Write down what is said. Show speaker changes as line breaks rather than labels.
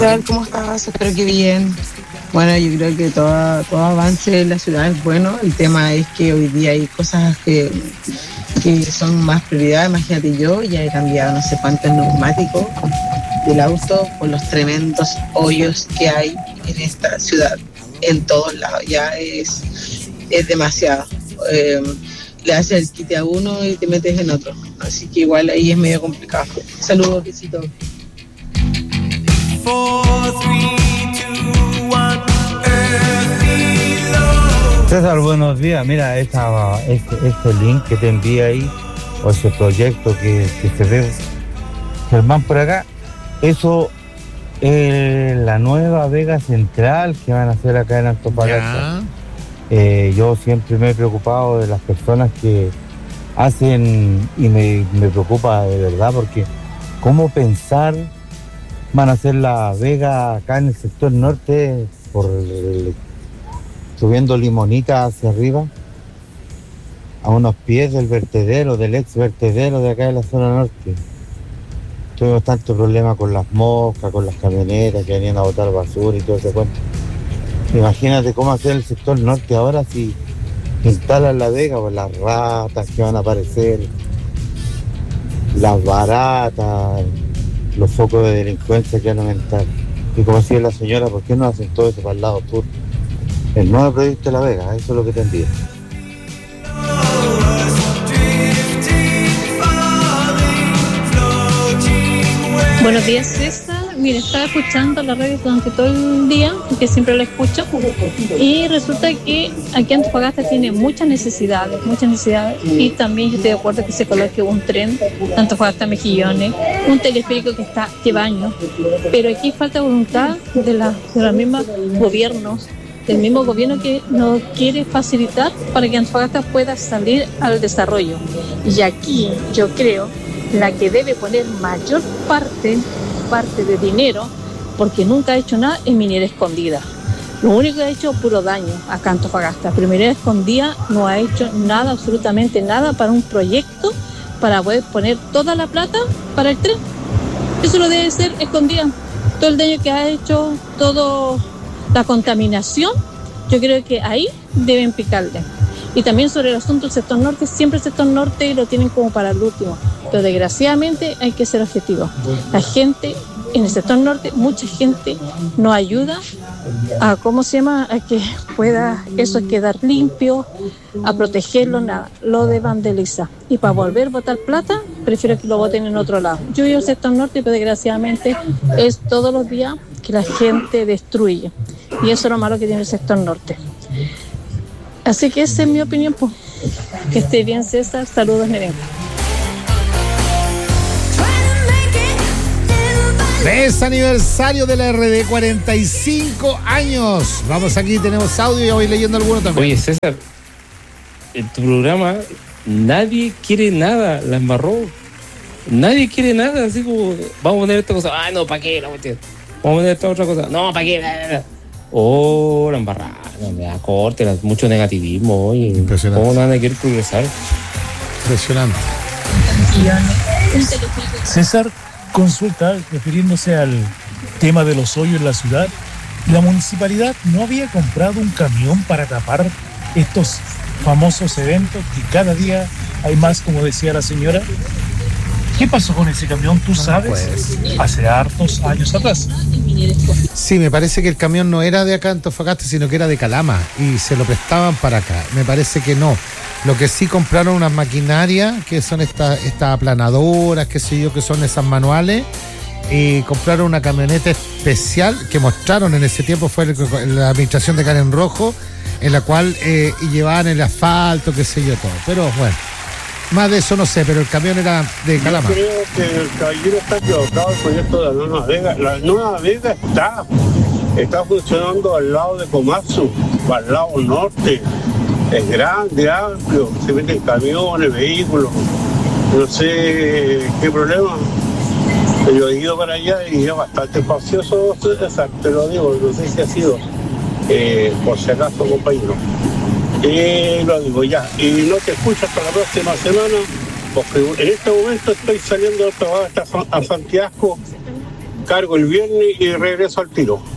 ¿Cómo estás? Espero que bien. Bueno, yo creo que todo avance en la ciudad es bueno. El tema es que hoy día hay cosas que son más prioridad. Imagínate, yo ya he cambiado no sé cuántos neumáticos del auto por los tremendos hoyos que hay en esta ciudad, en todos lados. Ya es demasiado. Le haces el quite a uno y te metes en otro. Así que igual ahí es medio complicado. Saludos, besitos.
4, 3, 2, 1, Earth below.
César, buenos días. Mira, este link que te envía ahí, o ese proyecto que se ve, Germán, por acá, eso es la nueva Vega Central que van a hacer acá en Antofagasta. Yo siempre me he preocupado de las personas que hacen, y me preocupa de verdad, porque cómo pensar van a hacer la Vega acá en el sector norte, subiendo Limonita hacia arriba, a unos pies del vertedero, del ex vertedero de acá de la zona norte. Tuvimos tanto problema con las moscas, con las camionetas que venían a botar basura y todo ese cuento. Imagínate cómo hacer el sector norte ahora si instalan la Vega, pues las ratas que van a aparecer, las baratas, los focos de delincuencia que van a aumentar. Y como decía la señora, ¿por qué no hacen todo eso para el lado sur? El nuevo proyecto de la Vega, eso es lo que te envío.
Buenos días, César. Mira, estaba escuchando la radio durante todo el día, que siempre la escucho, y resulta que aquí Antofagasta tiene muchas necesidades, y también yo estoy de acuerdo que se coloque un tren de Antofagasta a Mejillones, un teleférico que lleva años, pero aquí falta voluntad de los mismos gobiernos, del mismo gobierno que nos quiere facilitar para que Antofagasta pueda salir al desarrollo. Y aquí yo creo la que debe poner mayor parte de dinero, porque nunca ha hecho nada, en Minera Escondida. Lo único que ha hecho puro daño a Antofagasta. Pero Minera Escondida no ha hecho nada, absolutamente nada, para un proyecto para poder poner toda la plata para el tren. Eso lo debe ser Escondida. Todo el daño que ha hecho, toda la contaminación, yo creo que ahí deben picarle. Y también sobre el asunto del sector norte, siempre el sector norte lo tienen como para el último. Pero desgraciadamente hay que ser objetivo. La gente en el sector norte, mucha gente nos ayuda a, a que pueda eso quedar limpio, a protegerlo, nada, lo de vandalizar. Y para volver a botar plata, prefiero que lo boten en otro lado. Yo vivo en el sector norte, pero desgraciadamente es todos los días que la gente destruye. Y eso es lo malo que tiene el sector norte. Así que esa es mi opinión, pues. Que esté bien, César. Saludos, Neven.
Es aniversario de la RD, 45 años. Vamos aquí, tenemos audio y voy leyendo algunos también.
Oye, César, en tu programa nadie quiere nada, la embarró. Nadie quiere nada, así como, vamos a poner esta cosa. Ah, no, ¿para qué? No, vamos a poner esta otra cosa. No, ¿para qué? Oh, la embarrada, no me da corte, mucho negativismo hoy.
Impresionante.
¿Cómo no van a querer progresar?
Impresionante.
César, consulta refiriéndose al tema de los hoyos en la ciudad. La municipalidad no había comprado un camión para tapar estos famosos eventos que cada día hay más, como decía la señora. ¿Qué pasó con ese camión? ¿Tú sabes? Hace hartos años atrás.
Sí, me parece que el camión no era de acá Antofagasta, sino que era de Calama y se lo prestaban para acá. Me parece que no. Lo que sí compraron unas maquinarias, que son estas aplanadoras, qué sé yo, que son esas manuales, y compraron una camioneta especial que mostraron en ese tiempo, fue la administración de Karen Rojo, en la cual y llevaban el asfalto, qué sé yo, todo. Pero bueno, más de eso no sé, pero el camión era de Calama.
Yo creo que el caballero está equivocado el proyecto de la Nueva Vega. La Nueva Vega está funcionando al lado de Komatsu, al lado norte. Es grande, amplio, se meten camiones, vehículos, no sé qué problema. Yo he ido para allá y es bastante espacioso, te lo digo, no sé si ha sido, por si acaso, compañero. Lo digo ya, y no te escucho hasta la próxima semana, porque en este momento estoy saliendo de trabajo a Santiago, cargo el viernes y regreso al tiro.